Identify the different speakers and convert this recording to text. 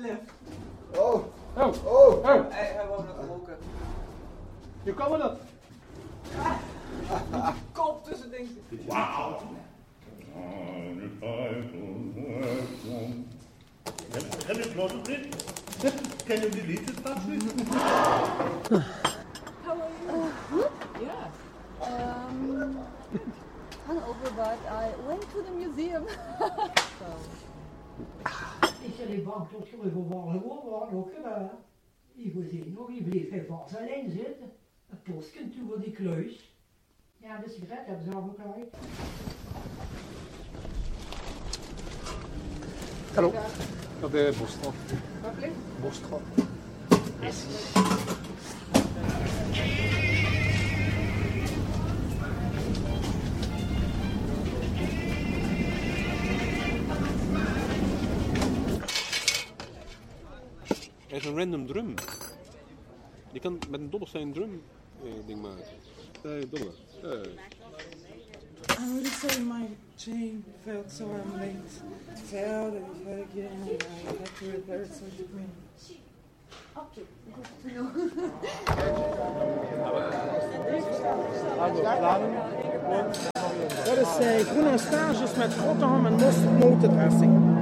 Speaker 1: lift.
Speaker 2: Oh.
Speaker 3: Oh.
Speaker 2: Oh.
Speaker 3: Oh.
Speaker 1: Hij wou nog roken.
Speaker 3: Hoe kan we dat?
Speaker 1: Kop tussen dingen.
Speaker 3: Wauw.
Speaker 4: Ken je vlot niet? Ken je die liedjes vast niet?
Speaker 5: How are you?
Speaker 6: Yeah.
Speaker 5: Hungover, but I went to the museum. So.
Speaker 7: Ik zei, die bank tot gelukkig wel gewoon ook gedaan. Ik wil zien nog, je bleef even vast alleen zitten. Het postje toe voor die kluis. Ja, de sigaret hebben ze al gekregen.
Speaker 3: Hallo. Dat is Bosstraat.
Speaker 6: Lovely.
Speaker 3: Bosstraat. Yes. Er is een random drum. Je kan met een dobbelsteen drum ding maken. Dobbelen.
Speaker 8: I would say my chain felt so I'm late. Fell and fell again and I had to repair it so it took me.
Speaker 5: Okay, good to know.
Speaker 8: Dat is groene asperges met grotteham en mosterd motordressing.